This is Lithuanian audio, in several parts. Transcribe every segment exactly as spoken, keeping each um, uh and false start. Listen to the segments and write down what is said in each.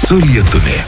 su lietumi.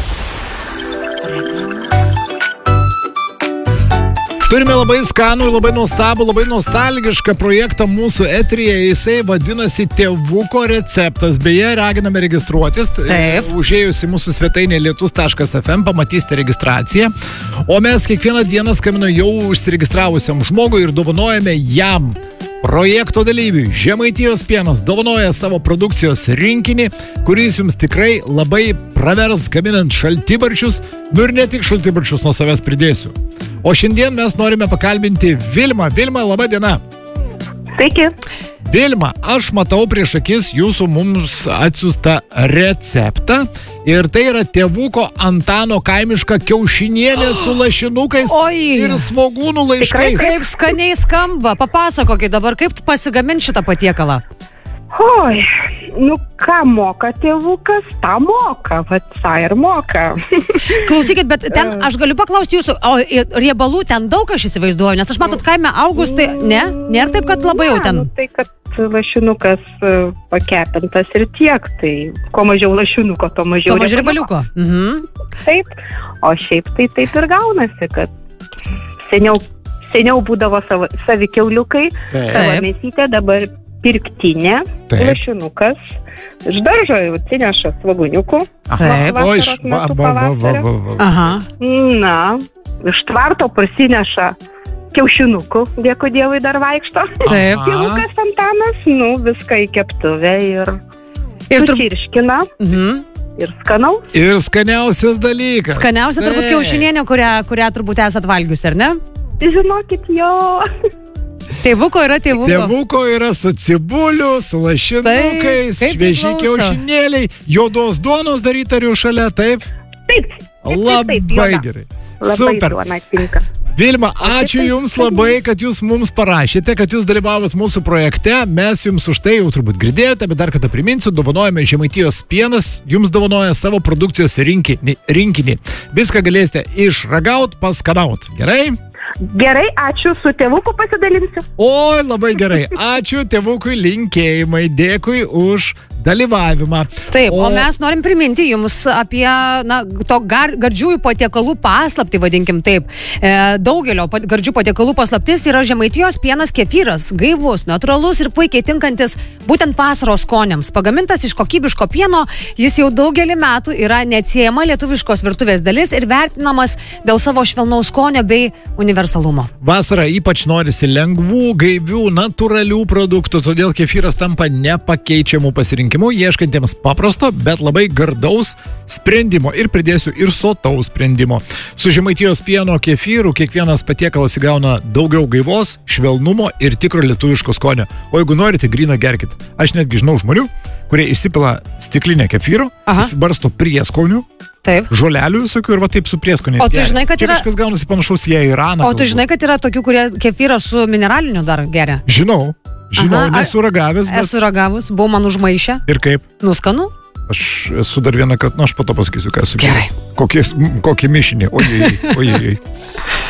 Turime labai skanų ir labai nuostabų, labai nostalgišką projektą mūsų eteryje. Jisai vadinasi Tėvuko receptas. Beje, raginame registruotis. Taip. Užėjus į mūsų svetainę lietus taškas ef em pamatysite registraciją. O mes kiekvieną dieną skambiname jau užsiregistravusiam žmogui ir dovanojame jam. Projekto dalyviui Žemaitijos pienas dovanoja savo produkcijos rinkinį, kuris jums tikrai labai pravers gaminant šaltibarčius, nu ir ne tik šaltibarčius nuo savęs pridėsiu. O šiandien mes norime pakalbinti Vilmą. Vilma, laba diena. Sveiki. Vilma, aš matau prieš akis jūsų mums atsiųstą receptą ir tai yra tėvuko Antano kaimiška kiaušinienė su lašinukais Oi. ir svogūnų laiškais. Kaip skaniai skamba. Papasakokit dabar, kaip pasigaminti šitą patiekalą. Oi, nu ką moka tėvukas, tą moka, vat tą ir moka. Klausykit, bet ten aš galiu paklausti jūsų, o riebalų ten daug aš įsivaizduoju, nes aš matot kaime augus, tai ne? Nėra taip, kad labai jau ten. Ne, nu, tai kad lašinukas pakepintas ir tiek, tai kuo mažiau lašinuko, to mažiau To mažiau riebaliuko. Mhm. Taip, o šiaip tai taip ir gaunasi, kad seniau, seniau būdavo savo, savi kiauliukai, savo mėsytė, dabar pirktinė, Taip. lašinukas, iš daržo jau atsineša svogūniukų. Taip. O, iš... Va, va, va, va, va, va. Aha. Na, iš tvarto parsineša kiaušinukų, dėkui Dievui dar vaikšto. Taip. Tėvukas Antanas, nu, viską į keptuvę ir, Ir tur- sučirškina. Mhm. Ir skanaus. Ir skaniausias dalykas. Skaniausia turbūt Taip. kiaušinienė, kurią, kurią turbūt esat valgiusi, ar ne? Žinokit, jo. Tėvuko yra tėvuko. Tėvuko yra su cibuliu, su lašinukais, Taip, kaip švieži priklauso. kiaušinėliai, juodos duonos dar įtariu šalia, taip? Taip. taip, Labai taip, juoda. gerai. Labai Super. duona tinka. Vilma, ačiū Jums labai, kad Jūs mums parašėte, kad Jūs dalyvavot mūsų projekte. Mes Jums už tai jau turbūt girdėjote, bet dar kartą priminsiu, dovanojame Žemaitijos pienas, Jums dovanoja savo produkcijos rinkinį. rinkinį. Viską galėsite išragaut, paskanaut. Gerai? Gerai, ačiū, su tėvuku pasidalinsiu. Oi, labai gerai. Ačiū tėvukui, linkėjimai, dėkui už dalyvavimą. Taip, o, o mes norim priminti jums apie na, to gar, gardžiųjų patiekalų paslaptį, vadinkim taip. E, daugelio pat, gardžių patiekalų paslaptis yra Žemaitijos pienas kefyras, gaivus, natūralus ir puikiai tinkantis būtent vasaros skoniams. Pagamintas iš kokybiško pieno, jis jau daugelį metų yra neatsiejama lietuviškos virtuvės dalis ir vertinamas dėl savo švelnaus skonio bei universalumo. Vasarą ypač norisi lengvų, gaivių, natūralių produktų, todėl kefyras tampa nepakeičiamų pasirinkimų, ieškantiems paprasto, bet labai gardaus sprendimo ir pridėsiu ir sotaus sprendimo. Su Žemaitijos pieno kefyru kiekvienas patiekalas įgauna daugiau gaivos, švelnumo ir tikro lietuviško skonio. O jeigu norite, gryną gerkit. Aš netgi žinau žmonių, kurie išsipila stiklinę kefyro, įsibarsto prieskonių, Taip. žolelių visokių ir va taip su prieskoniais. O tu žinai, kad Čia yra... kažkas gaunasi panašaus į Iraną. O tu žinai, kad yra tokių, kurie kefyrą su mineraliniu dar geria? Žinau, žinau, Aha, nesu ragavęs, bet... Esu ragavus, buvo man užmaišę. Ir kaip? Nuskanu? Aš esu dar vieną kartą, nu aš po to pasakysiu, ką esu. Gerai. Kokį, kokį mišinį, ojei, ojei.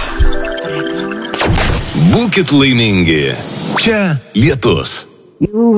Būkit laimingi. Čia Lietus.